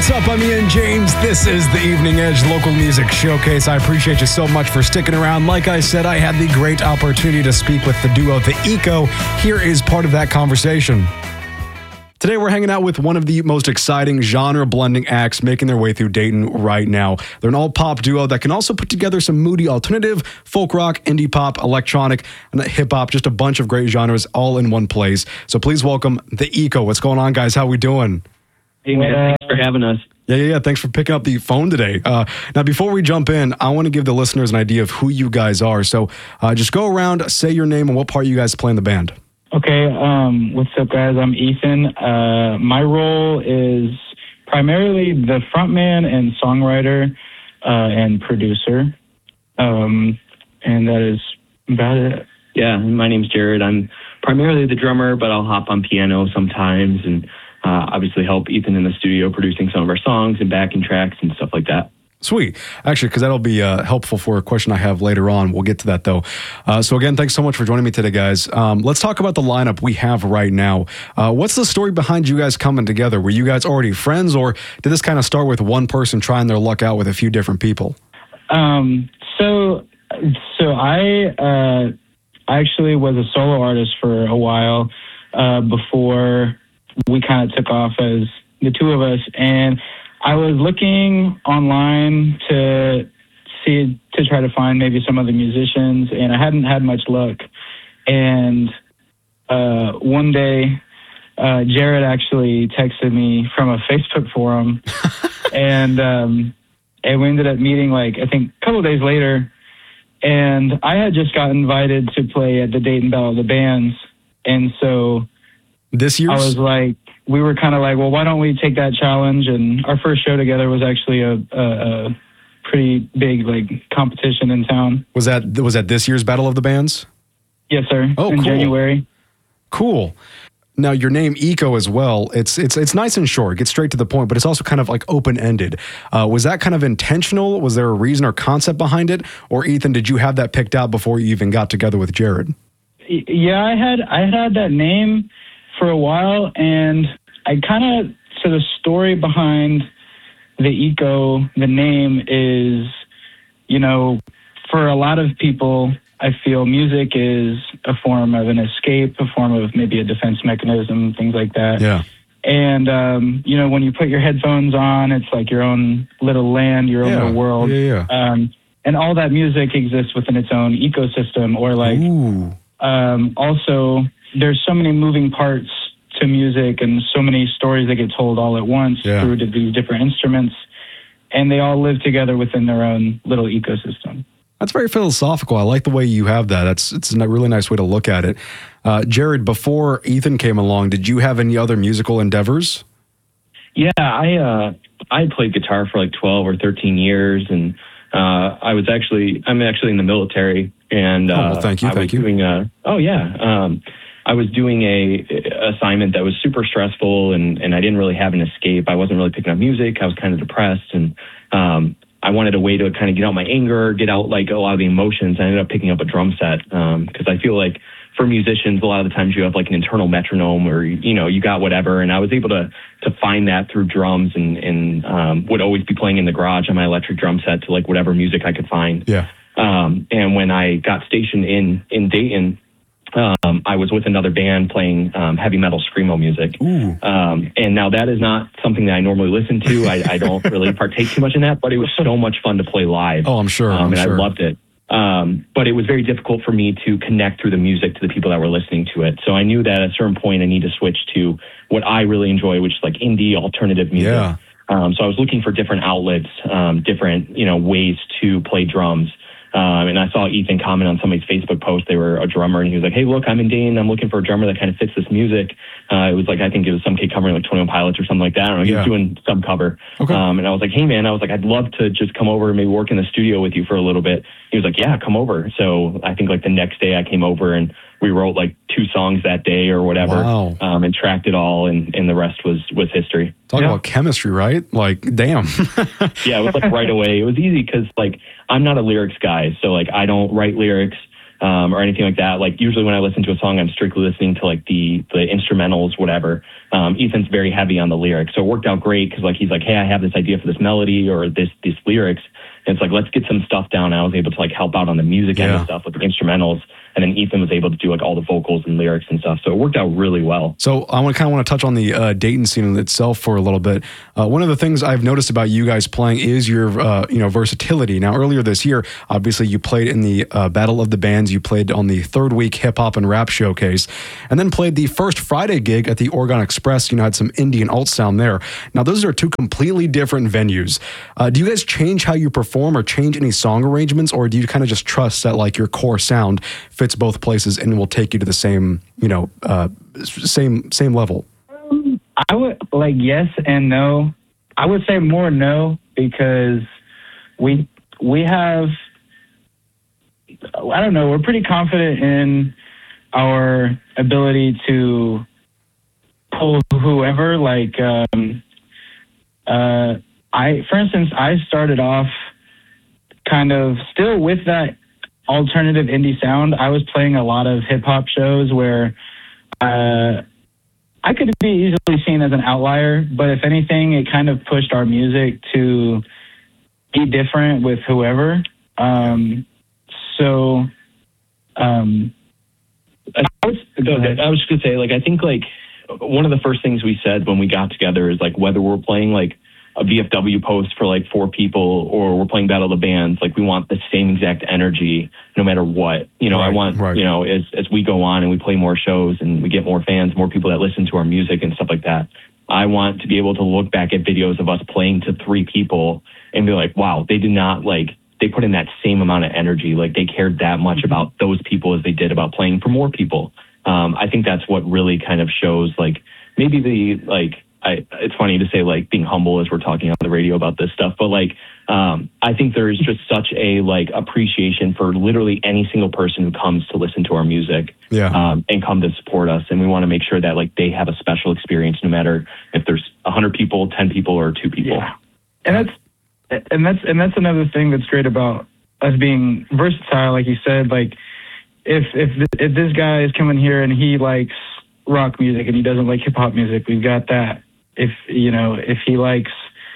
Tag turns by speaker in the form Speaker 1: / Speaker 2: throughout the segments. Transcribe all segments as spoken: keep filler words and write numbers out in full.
Speaker 1: What's up? I'm Ian James. This is the Evening Edge Local Music Showcase. I appreciate you so much for sticking around. Like I said, I had the great opportunity to speak with the duo The Eco. Here is part of that conversation. Today we're hanging out with one of the most exciting genre-blending acts making their way through Dayton right now. They're an all-pop duo that can also put together some moody alternative, folk rock, indie pop, electronic, and hip-hop, just a bunch of great genres all in one place. So please welcome The Eco. What's going on, guys? How we doing?
Speaker 2: Hey, man, thanks for having us.
Speaker 1: Yeah, yeah, yeah. Thanks for picking up the phone today. Uh, now, before we jump in, I want to give the listeners an idea of who you guys are. So uh, just go around, say your name, and what part you guys play in the band.
Speaker 3: Okay, um, what's up, guys? I'm Ethan. Uh, my role is primarily the frontman and songwriter uh, and producer, um, and that is about it.
Speaker 2: Yeah, my name's Jared. I'm primarily the drummer, but I'll hop on piano sometimes and uh, obviously help Ethan in the studio producing some of our songs and backing tracks and stuff like that.
Speaker 1: Sweet. Actually, because that'll be uh, helpful for a question I have later on. We'll get to that, though. Uh, so again, thanks so much for joining me today, guys. Um, let's talk about the lineup we have right now. Uh, what's the story behind you guys coming together? Were you guys already friends, or did this kind of start with one person trying their luck out with a few different people?
Speaker 3: Um, so, so I uh, actually was a solo artist for a while uh, before we kind of took off as the two of us, and I was looking online to see, to try to find maybe some other musicians, and I hadn't had much luck. And uh, one day, uh, Jared actually texted me from a Facebook forum, and um, and we ended up meeting, like, I think a couple of days later, and I had just got invited to play at the Dayton Battle of the Bands, and so
Speaker 1: this year
Speaker 3: I was like, we were kind of like, well, why don't we take that challenge? And our first show together was actually a, a, a pretty big like competition in town.
Speaker 1: Was that was that this year's Battle of the Bands?
Speaker 3: Yes, sir.
Speaker 1: Oh,
Speaker 3: in
Speaker 1: cool.
Speaker 3: January.
Speaker 1: Cool. Now, your name Eco as well. It's it's it's nice and short. It gets straight to the point, but it's also kind of like open ended. Uh, was that kind of intentional? Was there a reason or concept behind it? Or Ethan, did you have that picked out before you even got together with Jared?
Speaker 3: Yeah, I had I had that name for a while, and I kind of, so the story behind the Eco, the name is, you know, for a lot of people, I feel music is a form of an escape, a form of maybe a defense mechanism, things like that.
Speaker 1: Yeah.
Speaker 3: And, um, you know, when you put your headphones on, it's like your own little land, your own
Speaker 1: Yeah.
Speaker 3: little world.
Speaker 1: Yeah, yeah.
Speaker 3: Um, and all that music exists within its own ecosystem, or like,
Speaker 1: Ooh.
Speaker 3: um, also there's so many moving parts to music and so many stories that get told all at once
Speaker 1: Yeah.
Speaker 3: through to these different instruments, and they all live together within their own little ecosystem.
Speaker 1: That's very philosophical. I like the way you have that. That's it's a really nice way to look at it. Uh, Jared, before Ethan came along, did you have any other musical endeavors?
Speaker 2: Yeah, I uh, I played guitar for like twelve or thirteen years, and uh, I was actually, I'm actually in the military, and uh,
Speaker 1: oh, well, thank you,
Speaker 2: I
Speaker 1: thank
Speaker 2: was
Speaker 1: you.
Speaker 2: doing a, oh yeah, um, I was doing a, a assignment that was super stressful, and, and I didn't really have an escape. I wasn't really picking up music. I was kind of depressed, and um, I wanted a way to kind of get out my anger, get out like a lot of the emotions. I ended up picking up a drum set because um, I feel like for musicians, a lot of the times you have like an internal metronome, or, you know, you got whatever. And I was able to to find that through drums, and, and um, would always be playing in the garage on my electric drum set to like whatever music I could find.
Speaker 1: Yeah.
Speaker 2: Um, and when I got stationed in, in Dayton, Um, I was with another band playing um, heavy metal screamo music. Um, and now that is not something that I normally listen to. I, I don't really partake too much in that, but it was so much fun to play live.
Speaker 1: Oh, I'm sure.
Speaker 2: Um,
Speaker 1: I'm
Speaker 2: and
Speaker 1: sure.
Speaker 2: I loved it. Um, but it was very difficult for me to connect through the music to the people that were listening to it. So I knew that at a certain point I need to switch to what I really enjoy, which is like indie alternative music.
Speaker 1: Yeah.
Speaker 2: Um, so I was looking for different outlets, um, different, you know, ways to play drums. Um, and I saw Ethan comment on somebody's Facebook post. They were a drummer, and he was like, "Hey, look, I'm in Dayton. I'm looking for a drummer that kind of fits this music." Uh, it was like, I think it was some kid covering like twenty-one Pilots or something like that. I don't know. He
Speaker 1: Yeah.
Speaker 2: was doing some cover.
Speaker 1: Okay.
Speaker 2: Um, and I was like, "Hey, man," I was like, "I'd love to just come over and maybe work in the studio with you for a little bit." He was like, "Yeah, come over." So I think like the next day I came over, and we wrote like two songs that day or whatever,
Speaker 1: Wow.
Speaker 2: um, and tracked it all, and, and the rest was was history.
Speaker 1: Talk
Speaker 3: Yeah.
Speaker 1: about chemistry, right? Like, damn.
Speaker 2: Yeah, it was like right away. It was easy because like I'm not a lyrics guy, so like I don't write lyrics. um, or anything like that. Like usually when I listen to a song, I'm strictly listening to like the the instrumentals, whatever. Um, Ethan's very heavy on the lyrics, so it worked out great because like he's like, hey, I have this idea for this melody or this these lyrics, and it's like let's get some stuff down. And I was able to like help out on the music
Speaker 1: Yeah.
Speaker 2: end of stuff with the instrumentals. And then Ethan was able to do like all the vocals and lyrics and stuff. So it worked out really well.
Speaker 1: So I want to kind of want to touch on the uh, Dayton scene itself for a little bit. Uh, one of the things I've noticed about you guys playing is your, uh, you know, versatility. Now, earlier this year, obviously you played in the uh, Battle of the Bands. You played on the third week hip hop and rap showcase, and then played the first Friday gig at the Oregon Express. You know, had some indie and alt sound there. Now, those are two completely different venues. Uh, do you guys change how you perform or change any song arrangements, or do you kind of just trust that like your core sound fits both places and will take you to the same, you know, uh, same same level?
Speaker 3: Um, I would like yes and no. I would say more no because we we have I don't know, we're pretty confident in our ability to pull whoever. Like um, uh, I, for instance, I started off kind of still with that alternative indie sound. I was playing a lot of hip hop shows where uh, I could be easily seen as an outlier, but if anything, it kind of pushed our music to be different with whoever. Um, so, um,
Speaker 2: I was, I was just gonna say, like, I think like one of the first things we said when we got together is like whether we're playing like a V F W post for like four people or we're playing Battle of the Bands, like we want the same exact energy no matter what. You know,
Speaker 1: right,
Speaker 2: I want,
Speaker 1: right.
Speaker 2: you know, as as we go on and we play more shows and we get more fans, more people that listen to our music and stuff like that, I want to be able to look back at videos of us playing to three people and be like, wow, they did not like, they put in that same amount of energy. Like they cared that much about those people as they did about playing for more people. Um, I think that's what really kind of shows like maybe the, like, I, it's funny to say like being humble as we're talking on the radio about this stuff, but like um, I think there's just such a like appreciation for literally any single person who comes to listen to our music,
Speaker 1: Yeah.
Speaker 2: um, and come to support us, and we want to make sure that like they have a special experience no matter if there's a hundred people, ten people, or two people.
Speaker 3: yeah. And that's and that's and that's another thing that's great about us being versatile, like you said. Like if if if this guy is coming here and he likes rock music and he doesn't like hip hop music, we've got that. If you know, if he likes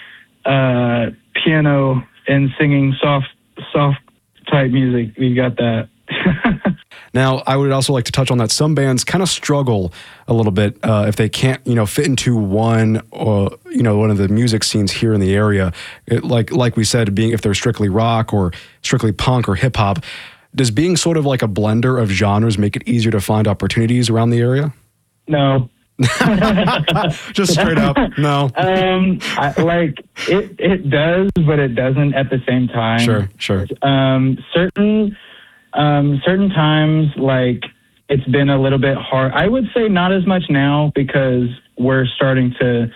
Speaker 3: uh, piano and singing soft, soft type music, we've got that.
Speaker 1: Now, I would also like to touch on that some bands kind of struggle a little bit uh, if they can't, you know, fit into one or you know one of the music scenes here in the area. It, like like we said, being if they're strictly rock or strictly punk or hip hop, does being sort of like a blender of genres make it easier to find opportunities around the area?
Speaker 3: No.
Speaker 1: Just straight up, no.
Speaker 3: Um, I, like it, it does, but it doesn't at the same time.
Speaker 1: Sure, sure.
Speaker 3: Um, certain, um, certain times, like it's been a little bit hard. I would say not as much now because we're starting to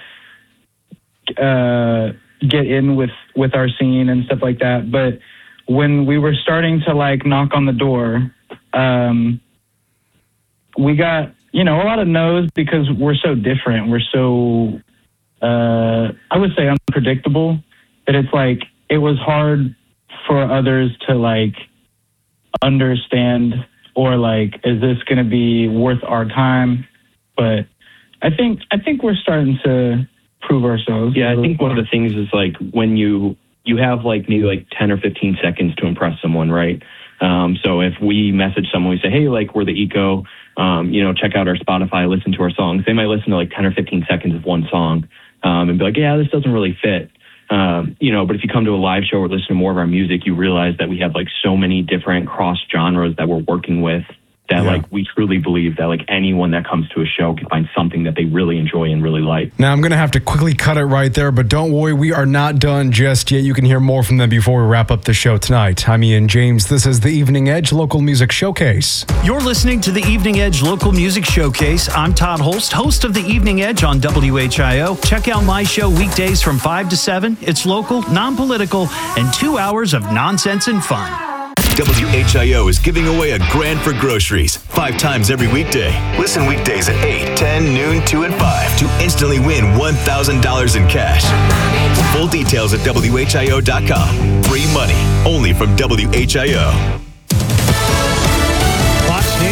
Speaker 3: uh, get in with with our scene and stuff like that. But when we were starting to like knock on the door, um, we got. You know, a lot of no's because we're so different. We're so, uh, I would say unpredictable that it's like, it was hard for others to like understand or like, is this going to be worth our time? But I think, I think we're starting to prove ourselves.
Speaker 2: Yeah, I think one of the things is like when you, you have like maybe like ten or fifteen seconds to impress someone, right? Um, so if we message someone, we say, hey, like we're the Eco, um, you know, check out our Spotify, listen to our songs. They might listen to like ten or fifteen seconds of one song um, and be like, yeah, this doesn't really fit. Um, you know, but if you come to a live show or listen to more of our music, you realize that we have like so many different cross genres that we're working with that
Speaker 1: Yeah.
Speaker 2: like we truly believe that like anyone that comes to a show can find something that they really enjoy and really like.
Speaker 1: Now, I'm going to have to quickly cut it right there, but don't worry, we are not done just yet. You can hear more from them before we wrap up the show tonight. I'm Ian James. This is the Evening Edge Local Music Showcase.
Speaker 4: You're listening to the Evening Edge Local Music Showcase. I'm Todd Holst, host of the Evening Edge on W H I O. Check out my show weekdays from five to seven. It's local, non-political, and two hours of nonsense and fun.
Speaker 5: W H I O is giving away a grand for groceries five times every weekday. Listen weekdays at eight, ten, noon, two, and five to instantly win one thousand dollars in cash. Full details at W H I O dot com. Free money only from W H I O.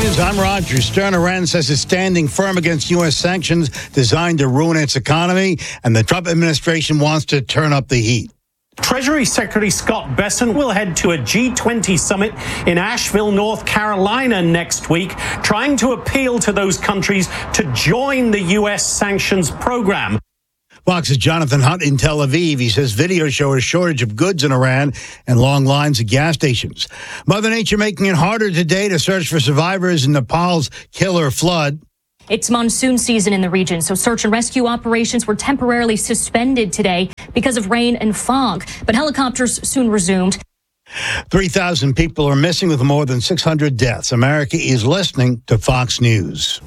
Speaker 6: News, I'm Roger Stern. Iran says it's standing firm against U S sanctions designed to ruin its economy, and the Trump administration wants to turn up the heat.
Speaker 7: Treasury Secretary Scott Bessent will head to a G twenty summit in Asheville, North Carolina next week, trying to appeal to those countries to join the U S sanctions program.
Speaker 6: Fox's Jonathan Hunt in Tel Aviv. He says videos show a shortage of goods in Iran and long lines at gas stations. Mother Nature making it harder today to search for survivors in Nepal's killer flood.
Speaker 8: It's monsoon season in the region, so search and rescue operations were temporarily suspended today because of rain and fog, but helicopters soon resumed.
Speaker 6: three thousand people are missing with more than six hundred deaths. America is listening to Fox News.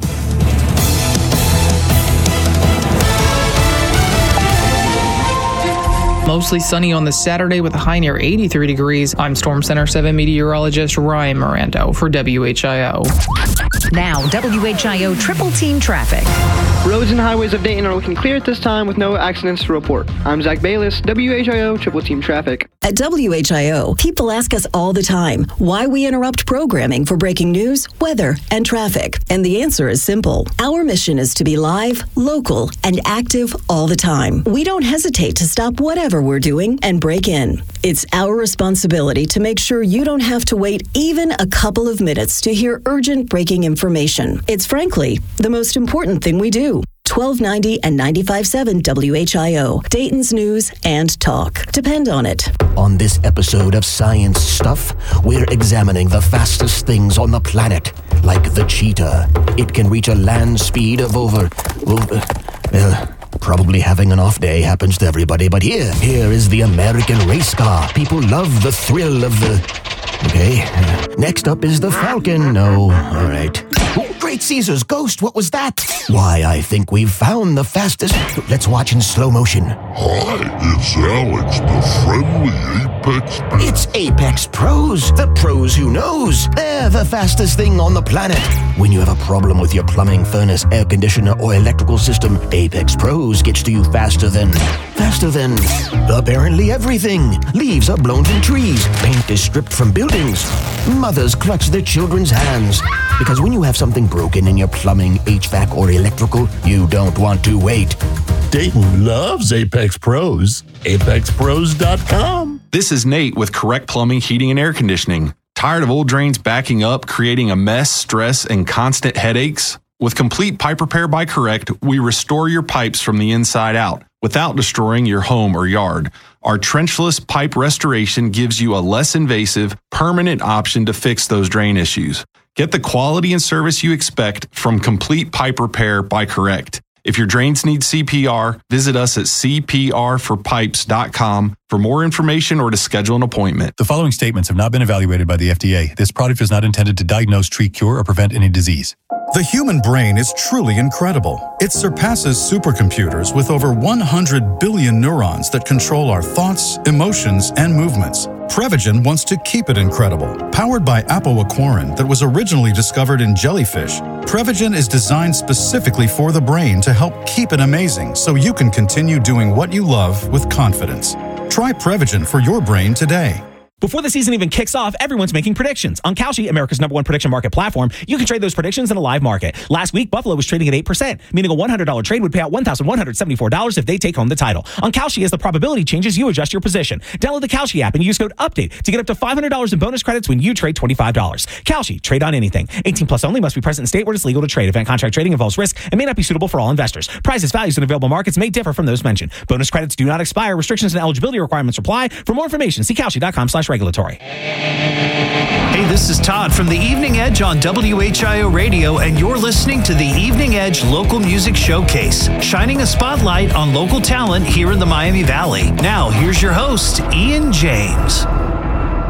Speaker 9: Mostly sunny on this Saturday with a high near eighty-three degrees. I'm Storm Center seven meteorologist Ryan Mirando for W H I O.
Speaker 10: Now, W H I O Triple Team Traffic.
Speaker 11: Roads and highways of Dayton are looking clear at this time with no accidents to report. I'm Zach Bayless, W H I O Triple Team Traffic.
Speaker 10: At W H I O, people ask us all the time why we interrupt programming for breaking news, weather, and traffic. And the answer is simple. Our mission is to be live, local, and active all the time. We don't hesitate to stop whatever we're doing and break in. It's our responsibility to make sure you don't have to wait even a couple of minutes to hear urgent breaking information. It's frankly the most important thing we do. twelve ninety and ninety-five point seven W H I O, Dayton's News and Talk. Depend on it.
Speaker 12: On this episode of Science Stuff, we're examining the fastest things on the planet, like the cheetah. It can reach a land speed of over... over uh, Probably having an off day happens to everybody, but here, here is the American race car. People love the thrill of the... Okay. Next up is the Falcon. No, all right. Oh, Great Caesar's ghost, what was that? Why, I think we've found the fastest... Let's watch in slow motion.
Speaker 13: Hi, it's Alex, the friendly Apex Pro.
Speaker 12: It's Apex Pros, the pros who knows. They're the fastest thing on the planet. When you have a problem with your plumbing, furnace, air conditioner, or electrical system, Apex Pros gets to you faster than... Faster than... apparently everything. Leaves are blown from trees. Paint is stripped from buildings. Mothers clutch their children's hands. Because when you have something broken in your plumbing, H V A C, or electrical, you don't want to wait.
Speaker 13: Dayton loves Apex Pros. Apex Pros dot com.
Speaker 14: This is Nate with Correct Plumbing, Heating, and Air Conditioning. Tired of old drains backing up, creating a mess, stress, and constant headaches? With Complete Pipe Repair by Correct, we restore your pipes from the inside out without destroying your home or yard. Our trenchless pipe restoration gives you a less invasive, permanent option to fix those drain issues. Get the quality and service you expect from Complete Pipe Repair by Correct. If your drains need C P R, visit us at C P R for pipes dot com for more information or to schedule an appointment.
Speaker 15: The following statements have not been evaluated by the F D A. This product is not intended to diagnose, treat, cure, or prevent any disease.
Speaker 16: The human brain is truly incredible. It surpasses supercomputers with over one hundred billion neurons that control our thoughts, emotions, and movements. Prevagen wants to keep it incredible. Powered by apoaquarin that was originally discovered in jellyfish, Prevagen is designed specifically for the brain to help keep it amazing so you can continue doing what you love with confidence. Try Prevagen for your brain today.
Speaker 17: Before the season even kicks off, everyone's making predictions. On Kalshi, America's number one prediction market platform, you can trade those predictions in a live market. Last week, Buffalo was trading at eight percent, meaning a one hundred dollars trade would pay out one thousand one hundred seventy-four dollars if they take home the title. On Kalshi, as the probability changes, you adjust your position. Download the Kalshi app and use code UPDATE to get up to five hundred dollars in bonus credits when you trade twenty-five dollars. Kalshi, trade on anything. eighteen plus only, must be present in state where it's legal to trade. Event contract trading involves risk and may not be suitable for all investors. Prices, values, and available markets may differ from those mentioned. Bonus credits do not expire. Restrictions and eligibility requirements apply. For more information, see Kalshi dot com slash regulatory.
Speaker 4: Hey, this is Todd from the Evening Edge on W H I O Radio, and you're listening to the Evening Edge Local Music Showcase, shining a spotlight on local talent here in the Miami Valley. Now, here's your host, Ian James.